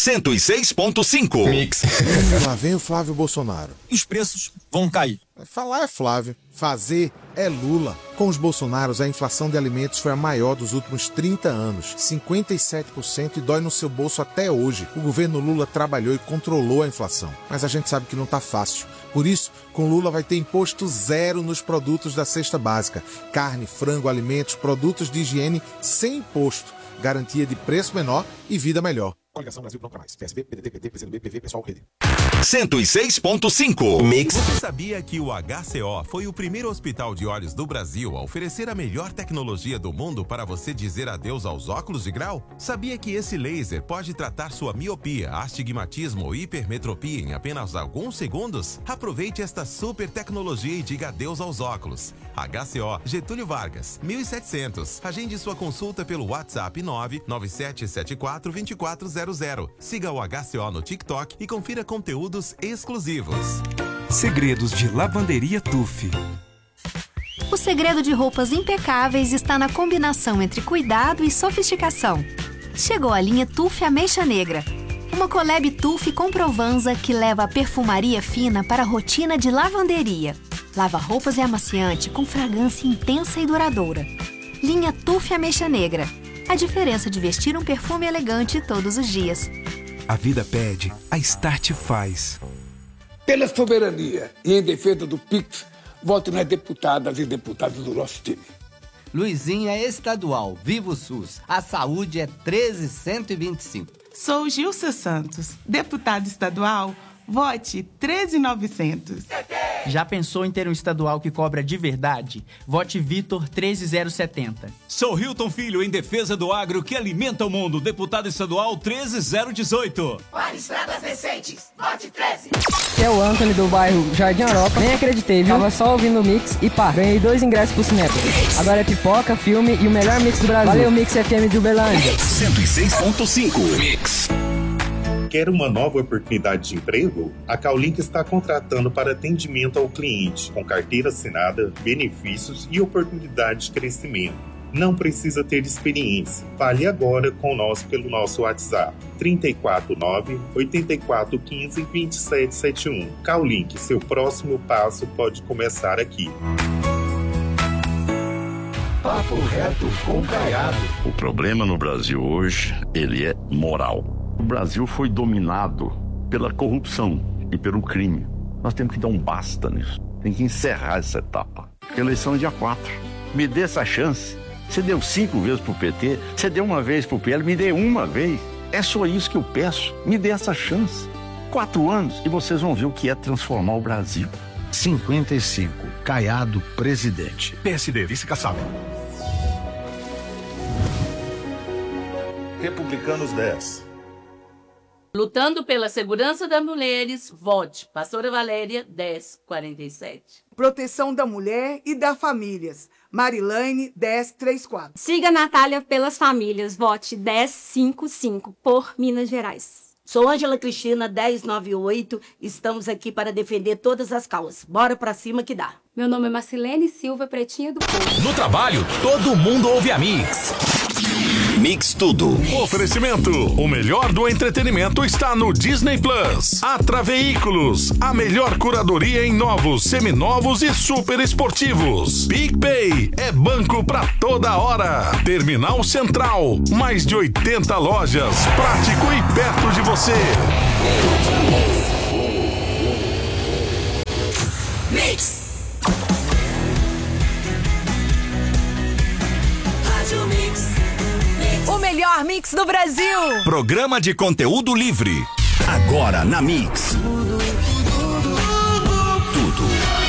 106.5 Mix. Lá vem o Flávio Bolsonaro. Os preços vão cair. Falar é Flávio, fazer é Lula. Com os Bolsonaros, a inflação de alimentos foi a maior dos últimos 30 anos, 57%, e dói no seu bolso até hoje. O governo Lula trabalhou e controlou a inflação, mas a gente sabe que não tá fácil. Por isso, com Lula vai ter imposto zero nos produtos da cesta básica. Carne, frango, alimentos, produtos de higiene sem imposto. Garantia de preço menor e vida melhor. Coligação Brasil Pronto Pra Mais. PSB, PDT, PT, PCdoB, PV, Pessoal, Rede. 106.5 Mix. Você sabia que o HCO foi o primeiro hospital de olhos do Brasil a oferecer a melhor tecnologia do mundo para você dizer adeus aos óculos de grau? Sabia que esse laser pode tratar sua miopia, astigmatismo ou hipermetropia em apenas alguns segundos? Aproveite esta super tecnologia e diga adeus aos óculos. HCO Getúlio Vargas, 1700. Agende sua consulta pelo WhatsApp 997742400. Siga o HCO no TikTok e confira conteúdos exclusivos. Segredos de Lavanderia Tufi. O segredo de roupas impecáveis está na combinação entre cuidado e sofisticação. Chegou a linha Tufi Ameixa Negra, uma collab Tufi com Provanza que leva a perfumaria fina para a rotina de lavanderia. Lava roupas e amaciante com fragrância intensa e duradoura. Linha Tufi Ameixa Negra. A diferença de vestir um perfume elegante todos os dias. A vida pede, a Start faz. Pela soberania e em defesa do PIX, voto nas deputadas e deputados do nosso time. Luizinho é estadual, viva o SUS. A saúde é 13.125. Sou Gilsa Santos, deputado estadual, vote 13.900. Já pensou em ter um estadual que cobra de verdade? Vote Vitor 13070. Sou Hilton Filho, em defesa do agro que alimenta o mundo. Deputado estadual 13018. Para estradas recentes, vote 13. É o Anthony do bairro Jardim Europa. Nem acreditei, viu? Tava só ouvindo o Mix e pá, ganhei 2 ingressos pro cinema. Agora é pipoca, filme e o melhor mix do Brasil. Valeu, Mix FM de Uberlândia. 106.5 Mix. Quer uma nova oportunidade de emprego? A Callink está contratando para atendimento ao cliente, com carteira assinada, benefícios e oportunidade de crescimento. Não precisa ter experiência. Fale agora com nós pelo nosso WhatsApp 349-8415-2771. Callink, seu próximo passo pode começar aqui. Papo reto com Caiado. O problema no Brasil hoje, ele é moral. O Brasil foi dominado pela corrupção e pelo crime. Nós temos que dar um basta nisso. Tem que encerrar essa etapa. Eleição é dia 4. Me dê essa chance. Você deu 5 vezes pro PT, você deu uma vez pro PL, me dê uma vez. É só isso que eu peço. Me dê essa chance. 4 anos e vocês vão ver o que é transformar o Brasil. 55. Caiado, presidente. PSD, vice-caçado. Republicanos 10. Lutando pela segurança das mulheres, vote Pastora Valéria 1047. Proteção da mulher e das famílias, Marilane 1034. Siga Natália pelas famílias, vote 1055 por Minas Gerais. Sou Ângela Cristina 1098, estamos aqui para defender todas as causas. Bora pra cima que dá. Meu nome é Marcilene Silva, Pretinha do Povo. No trabalho, todo mundo ouve a Mix. Mix Tudo. Oferecimento. O melhor do entretenimento está no Disney Plus. Atra Veículos. A melhor curadoria em novos, seminovos e super esportivos. PicPay. É banco pra toda hora. Terminal Central. Mais de 80 lojas. Prático e perto de você. Mix. O melhor mix do Brasil. Programa de conteúdo livre. Agora na Mix. Tudo.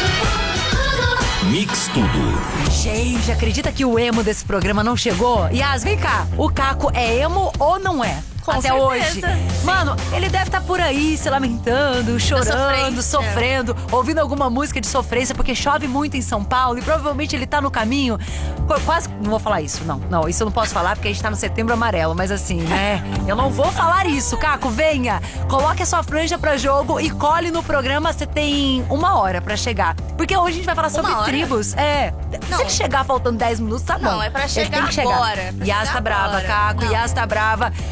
Mix Tudo. Gente, acredita que o emo desse programa não chegou? Yas, vem cá. O Caco é emo ou não é? Com até certeza. hoje. Mano, ele deve estar por aí se lamentando, chorando, sofrendo, ouvindo alguma música de sofrência, porque chove muito em São Paulo e provavelmente ele tá no caminho. Quase. Não vou falar isso, não. Isso eu não posso falar porque a gente tá no Setembro Amarelo, mas assim, né? Eu não vou falar isso, Caco. Venha, coloque a sua franja pra jogo e cole no programa. Você tem 1 hora pra chegar. Porque hoje a gente vai falar sobre tribos. Se ele chegar faltando 10 minutos, tá bom. Não, é pra chegar ele tem que chegar. agora. Yas tá brava, Caco. Yas tá brava. Meus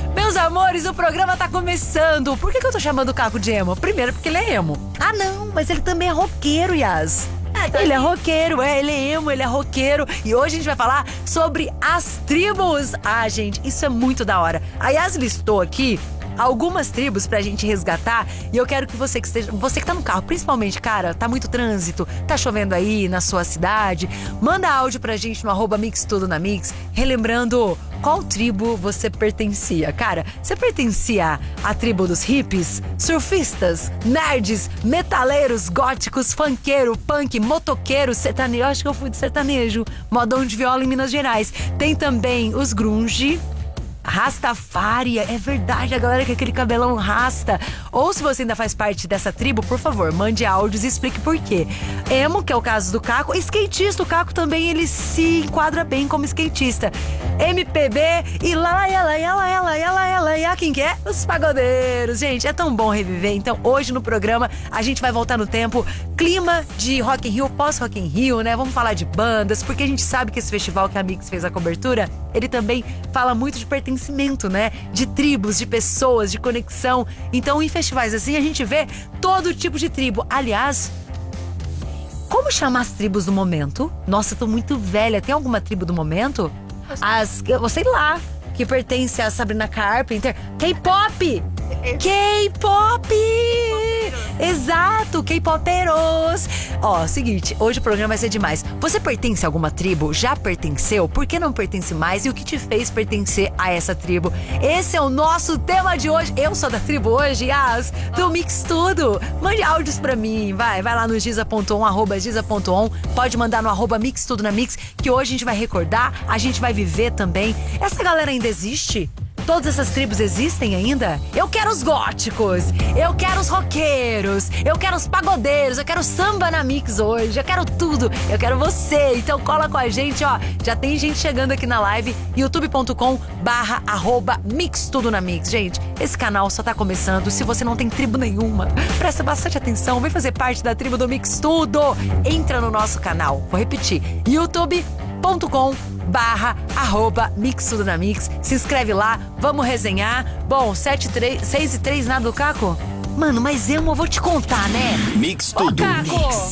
amores, o programa tá começando. Por que eu tô chamando o Caco de emo? Primeiro, porque ele é emo. Ah, não, mas ele também é roqueiro, Yas. Ele é roqueiro, ele é emo, ele é roqueiro. E hoje a gente vai falar sobre as tribos. Ah, gente, isso é muito da hora. A Yas listou aqui algumas tribos pra gente resgatar. E eu quero que você que tá no carro, principalmente, cara, tá muito trânsito, tá chovendo aí na sua cidade, manda áudio pra gente no @mixtudonamix, relembrando qual tribo você pertencia. Cara, você pertencia à tribo dos hippies, surfistas, nerds, metaleiros, góticos, funkeiro, punk, motoqueiro, sertanejo. Acho que eu fui de sertanejo, modão de viola em Minas Gerais. Tem também os grunge, Rastafari, é verdade, a galera com aquele cabelão rasta. Ou se você ainda faz parte dessa tribo, por favor, mande áudios e explique por quê. Emo, que é o caso do Caco. Skatista, o Caco também, ele se enquadra bem como skatista. MPB e lá, quem que é? Os pagodeiros. Gente, é tão bom reviver. Então, hoje no programa, a gente vai voltar no tempo. Clima de Rock in Rio, pós-Rock in Rio, né? Vamos falar de bandas, porque a gente sabe que esse festival que a Mix fez a cobertura, ele também fala muito de pertencimento, né? De tribos, de pessoas, de conexão. Então, em festivais assim, a gente vê todo tipo de tribo. Aliás, como chamar as tribos do momento? Nossa, eu tô muito velha. Tem alguma tribo do momento? Eu sei lá, que pertence a Sabrina Carpenter. K-pop! K-pop! Exato, K-poperos! Ó, seguinte, hoje o programa vai ser demais. Você pertence a alguma tribo? Já pertenceu? Por que não pertence mais? E o que te fez pertencer a essa tribo? Esse é o nosso tema de hoje. Eu sou da tribo hoje, do Mix Tudo. Mande áudios pra mim, vai lá no giza.on, @giza.on. Pode mandar no @mixtudonamix, que hoje a gente vai recordar, a gente vai viver também. Essa galera ainda existe? Todas essas tribos existem ainda? Eu quero os góticos, eu quero os roqueiros, eu quero os pagodeiros, eu quero samba na Mix hoje, eu quero tudo, eu quero você. Então cola com a gente, ó. Já tem gente chegando aqui na live, youtube.com/@mixtudonamix. Gente, esse canal só tá começando. Se você não tem tribo nenhuma, presta bastante atenção, vem fazer parte da tribo do Mix Tudo. Entra no nosso canal, vou repetir, youtube.com/@mixtudonamix. Se inscreve lá, vamos resenhar. Bom, 6:03, nada do Caco? Mano, mas eu vou te contar, né? Mix Tudo. Ô, Caco,